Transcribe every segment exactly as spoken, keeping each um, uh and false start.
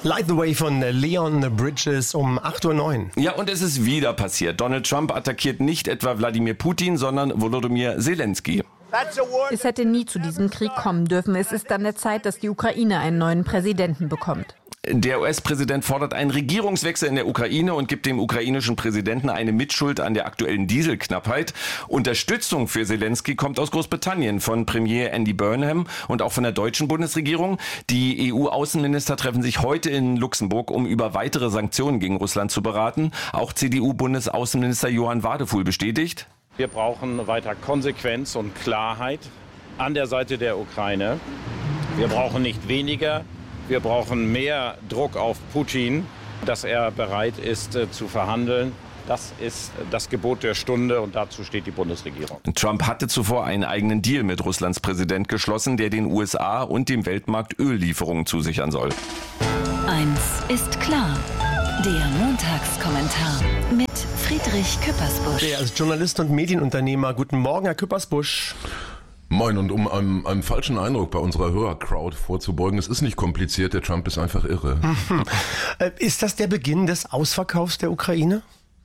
Light the Way von Leon Bridges um acht Uhr neun. Ja, und es ist wieder passiert. Donald Trump attackiert nicht etwa Wladimir Putin, sondern Volodymyr Zelensky. Es hätte nie zu diesem Krieg kommen dürfen. Es ist an der Zeit, dass die Ukraine einen neuen Präsidenten bekommt. Der U S-Präsident fordert einen Regierungswechsel in der Ukraine und gibt dem ukrainischen Präsidenten eine Mitschuld an der aktuellen Dieselknappheit. Unterstützung für Zelensky kommt aus Großbritannien von Premier Andy Burnham und auch von der deutschen Bundesregierung. Die E U-Außenminister treffen sich heute in Luxemburg, um über weitere Sanktionen gegen Russland zu beraten. Auch C D U-Bundesaußenminister Johann Wadefuhl bestätigt: Wir brauchen weiter Konsequenz und Klarheit an der Seite der Ukraine. Wir brauchen nicht weniger. Wir brauchen mehr Druck auf Putin, dass er bereit ist äh, zu verhandeln. Das ist das Gebot der Stunde und dazu steht die Bundesregierung. Trump hatte zuvor einen eigenen Deal mit Russlands Präsident geschlossen, der den U S A und dem Weltmarkt Öllieferungen zusichern soll. Eins ist klar. Der Montagskommentar mit Friedrich Küppersbusch. Der ist Journalist und Medienunternehmer. Guten Morgen, Herr Küppersbusch. Moin, und um einem, einem falschen Eindruck bei unserer Hörercrowd vorzubeugen, es ist nicht kompliziert, der Trump ist einfach irre. Ist das der Beginn des Ausverkaufs der Ukraine?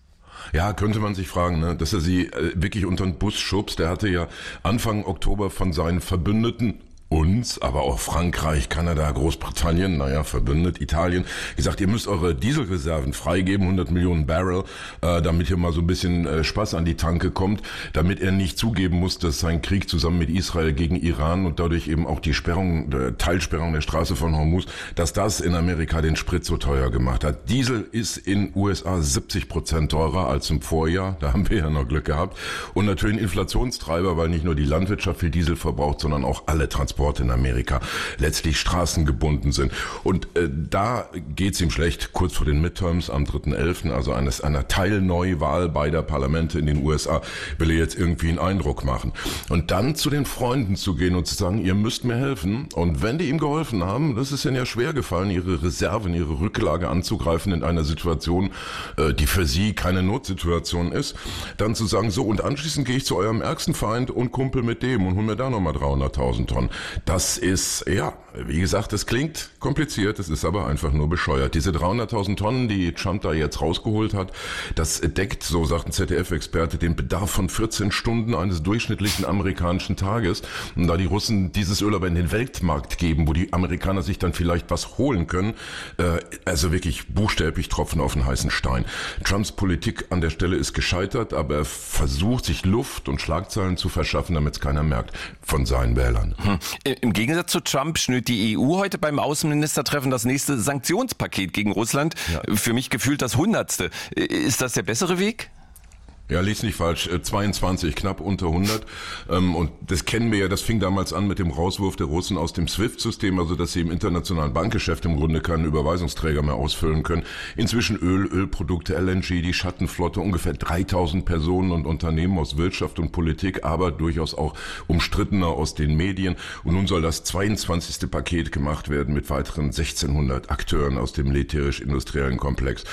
Ja, könnte man sich fragen, ne? Dass er sie äh, wirklich unter den Bus schubst. Der hatte ja Anfang Oktober von seinen Verbündeten, uns, aber auch Frankreich, Kanada, Großbritannien, naja, verbündet, Italien, gesagt, ihr müsst eure Dieselreserven freigeben, hundert Millionen Barrel, äh, damit hier mal so ein bisschen äh, Spaß an die Tanke kommt, damit er nicht zugeben muss, dass sein Krieg zusammen mit Israel gegen Iran und dadurch eben auch die Sperrung, äh, Teilsperrung der Straße von Hormuz, dass das in Amerika den Sprit so teuer gemacht hat. Diesel ist in U S A siebzig Prozent teurer als im Vorjahr, da haben wir ja noch Glück gehabt. Und natürlich ein Inflationstreiber, weil nicht nur die Landwirtschaft viel Diesel verbraucht, sondern auch alle Transporte in Amerika letztlich straßengebunden sind. Und äh, da geht's ihm schlecht, kurz vor den Midterms am dritten elften, also eines einer Teilneuwahl beider Parlamente in den U S A, will er jetzt irgendwie einen Eindruck machen. Und dann zu den Freunden zu gehen und zu sagen, ihr müsst mir helfen. Und wenn die ihm geholfen haben, das ist ihnen ja schwer gefallen, ihre Reserven, ihre Rücklage anzugreifen in einer Situation, äh, die für sie keine Notsituation ist, dann zu sagen, so, und anschließend gehe ich zu eurem ärgsten Feind und kumpel mit dem und hol mir da nochmal dreihunderttausend Tonnen. Das ist, ja, wie gesagt, es klingt kompliziert, es ist aber einfach nur bescheuert. Diese dreihunderttausend Tonnen, die Trump da jetzt rausgeholt hat, das deckt, so sagt ein Z D F-Experte, den Bedarf von vierzehn Stunden eines durchschnittlichen amerikanischen Tages. Und da die Russen dieses Öl aber in den Weltmarkt geben, wo die Amerikaner sich dann vielleicht was holen können, äh, also wirklich buchstäblich Tropfen auf den heißen Stein. Trumps Politik an der Stelle ist gescheitert, aber er versucht, sich Luft und Schlagzeilen zu verschaffen, damit es keiner merkt von seinen Wählern. Hm. Im Gegensatz zu Trump schnürt die E U heute beim Außenministertreffen das nächste Sanktionspaket gegen Russland. Ja. Für mich gefühlt das hundertste. Ist das der bessere Weg? Ja, lies nicht falsch, zweiundzwanzig, knapp unter hundert. Und das kennen wir ja, das fing damals an mit dem Rauswurf der Russen aus dem SWIFT-System, also dass sie im internationalen Bankgeschäft im Grunde keinen Überweisungsträger mehr ausfüllen können. Inzwischen Öl, Ölprodukte, L N G, die Schattenflotte, ungefähr dreitausend Personen und Unternehmen aus Wirtschaft und Politik, aber durchaus auch umstrittener aus den Medien. Und nun soll das zweiundzwanzigste Paket gemacht werden mit weiteren sechzehnhundert Akteuren aus dem militärisch-industriellen Komplex.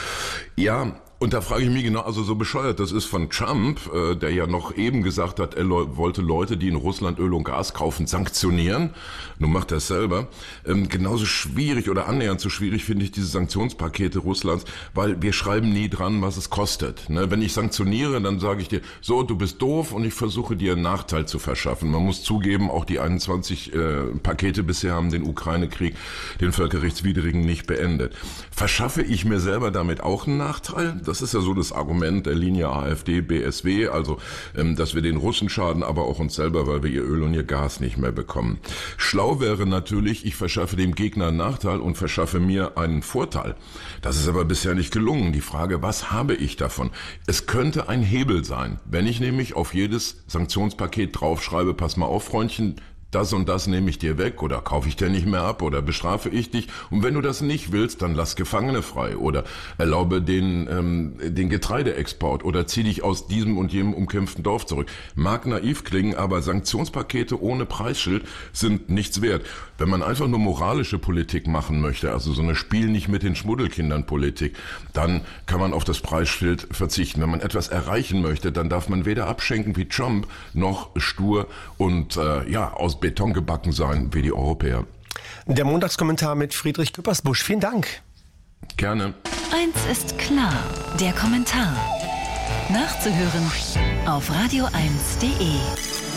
Ja, und da frage ich mich genau, also so bescheuert das ist von Trump, äh, der ja noch eben gesagt hat, er le- wollte Leute, die in Russland Öl und Gas kaufen, sanktionieren. Nun macht er es selber. Ähm, genauso schwierig oder annähernd so schwierig finde ich diese Sanktionspakete Russlands, weil wir schreiben nie dran, was es kostet. Ne? Wenn ich sanktioniere, dann sage ich dir, so, du bist doof und ich versuche dir einen Nachteil zu verschaffen. Man muss zugeben, auch die einundzwanzig äh, Pakete bisher haben den Ukraine-Krieg, den völkerrechtswidrigen, nicht beendet. Verschaffe ich mir selber damit auch einen Nachteil? Das ist ja so das Argument der Linie AfD, B S W, also ähm, dass wir den Russen schaden, aber auch uns selber, weil wir ihr Öl und ihr Gas nicht mehr bekommen. Schlau wäre natürlich, ich verschaffe dem Gegner einen Nachteil und verschaffe mir einen Vorteil. Das ist aber bisher nicht gelungen. Die Frage, was habe ich davon? Es könnte ein Hebel sein, wenn ich nämlich auf jedes Sanktionspaket draufschreibe, pass mal auf, Freundchen, das und das nehme ich dir weg oder kaufe ich dir nicht mehr ab oder bestrafe ich dich. Und wenn du das nicht willst, dann lass Gefangene frei oder erlaube den, ähm, den Getreideexport oder zieh dich aus diesem und jenem umkämpften Dorf zurück. Mag naiv klingen, aber Sanktionspakete ohne Preisschild sind nichts wert. Wenn man einfach nur moralische Politik machen möchte, also so eine Spiel nicht mit den Schmuddelkindern Politik, dann kann man auf das Preisschild verzichten. Wenn man etwas erreichen möchte, dann darf man weder abschenken wie Trump noch stur und äh, ja aus Beton gebacken sein wie die Europäer. Der Montagskommentar mit Friedrich Küppersbusch. Vielen Dank. Gerne. Eins ist klar, der Kommentar. Nachzuhören auf radio eins punkt de.